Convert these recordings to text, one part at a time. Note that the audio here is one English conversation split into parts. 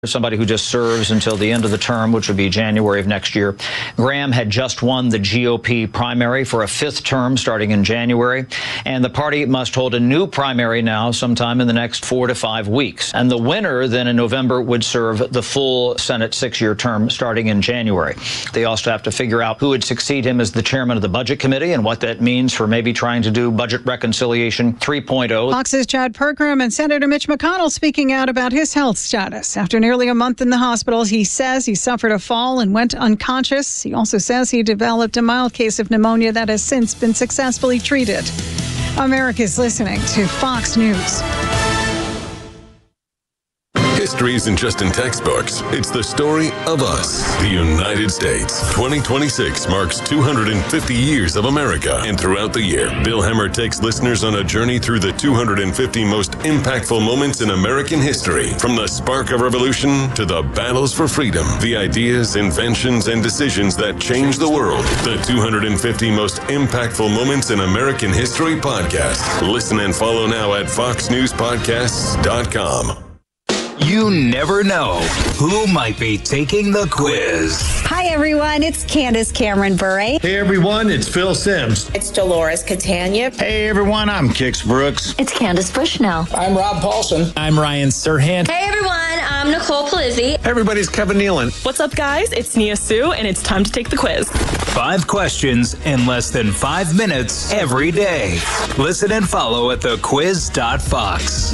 somebody who just serves until the end of the term, which would be January of next year. Graham had just won the GOP primary for a fifth term starting in January, and the party must hold a new primary now sometime in the next 4 to 5 weeks. And the winner then in November would serve the full Senate 6-year term starting in January. They also have to figure out who would succeed him as the chairman of the Budget Committee and what that means for maybe trying to do budget reconciliation 3.0. Fox's Chad Pergram and Senator Mitch McConnell speaking out about his health status. After nearly a month in the hospital, he says he suffered a fall and went unconscious. He also says he developed a mild case of pneumonia that has since been successfully treated. America's listening to Fox News. History isn't just in textbooks. It's the story of us, the United States. 2026 marks 250 years of America. And throughout the year, Bill Hemmer takes listeners on a journey through the 250 most impactful moments in American history. From the spark of revolution to the battles for freedom, the ideas, inventions, and decisions that changed the world. The 250 most impactful moments in American history podcast. Listen and follow now at foxnewspodcasts.com. You never know who might be taking the quiz. Hi, everyone. It's Candace Cameron Bure. Hey, everyone. It's Phil Sims. It's Dolores Catania. Hey, everyone. I'm Kix Brooks. It's Candace Bushnell. I'm Rob Paulson. I'm Ryan Serhant. Hey, everyone. I'm Nicole Palizzi. Hey, everybody's Kevin Nealon. What's up, guys? It's Nia Sue, and it's time to take the quiz. 5 questions in less than 5 minutes every day. Listen and follow at thequiz.fox.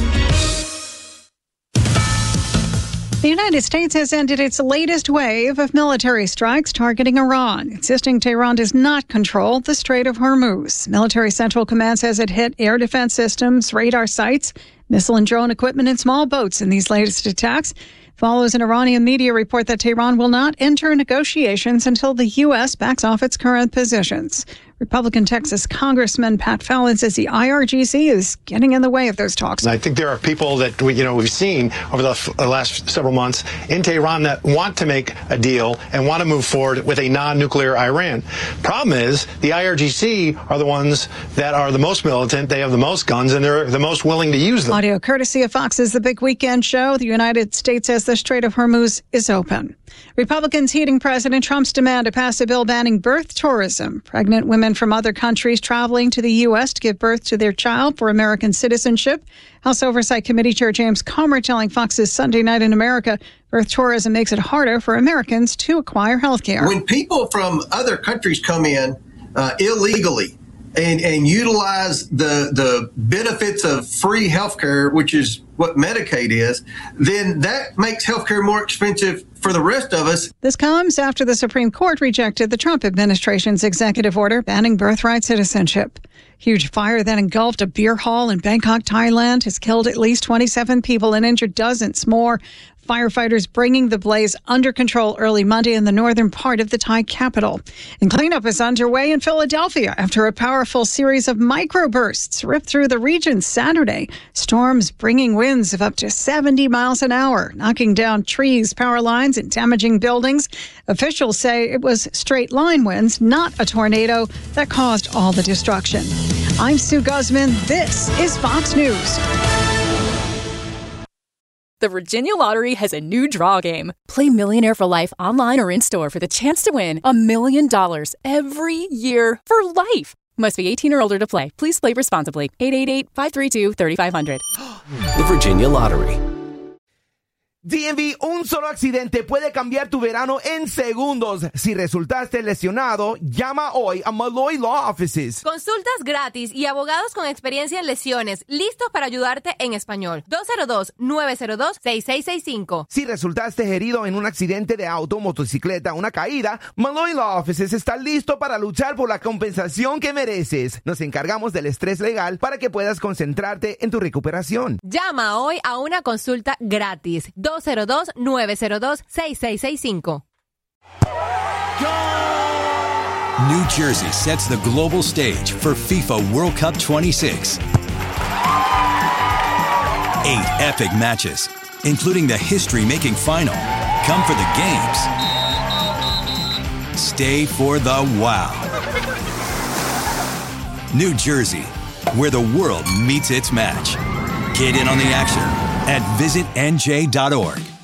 The United States has ended its latest wave of military strikes targeting Iran, insisting Tehran does not control the Strait of Hormuz. Military Central Command says it hit air defense systems, radar sites, missile and drone equipment, and small boats in these latest attacks. Follows an Iranian media report that Tehran will not enter negotiations until the U.S. backs off its current positions. Republican Texas Congressman Pat Fallon says the IRGC is getting in the way of those talks. I think there are people that we've seen over the last several months in Tehran that want to make a deal and want to move forward with a non-nuclear Iran. Problem is, the IRGC are the ones that are the most militant, they have the most guns, and they're the most willing to use them. Audio courtesy of Fox's The Big Weekend Show. The United States says the Strait of Hormuz is open. Republicans heeding President Trump's demand to pass a bill banning birth tourism. Pregnant women from other countries traveling to the U.S. to give birth to their child for American citizenship. House Oversight Committee Chair James Comer telling Fox's Sunday Night in America, birth tourism makes it harder for Americans to acquire health care. When people from other countries come in illegally and utilize the benefits of free health care, which is what Medicaid is, then that makes health care more expensive for the rest of us. This comes after the Supreme Court rejected the Trump administration's executive order banning birthright citizenship. Huge fire that engulfed a beer hall in Bangkok, Thailand, has killed at least 27 people and injured dozens more. Firefighters bringing the blaze under control early Monday in the northern part of the Thai capital. And cleanup is underway in Philadelphia after a powerful series of microbursts ripped through the region Saturday. Storms bringing winds of up to 70 miles an hour, knocking down trees, power lines, and damaging buildings. Officials say it was straight line winds, not a tornado, that caused all the destruction. I'm Sue Guzman. This is Fox News. The Virginia Lottery has a new draw game. Play Millionaire for Life online or in-store for the chance to win $1 million every year for life. Must be 18 or older to play. Please play responsibly. 888-532-3500. The Virginia Lottery. DMV, un solo accidente puede cambiar tu verano en segundos. Si resultaste lesionado, llama hoy a Malloy Law Offices. Consultas gratis y abogados con experiencia en lesiones, listos para ayudarte en español. 202-902-6665. Si resultaste herido en un accidente de auto, motocicleta o una caída, Malloy Law Offices está listo para luchar por la compensación que mereces. Nos encargamos del estrés legal para que puedas concentrarte en tu recuperación. Llama hoy a una consulta gratis. 202-902-6665. New Jersey sets the global stage for FIFA World Cup 26. 8 epic matches, including the history-making final. Come for the games. Stay for the wow. New Jersey, where the world meets its match. Get in on the action at visitnj.org.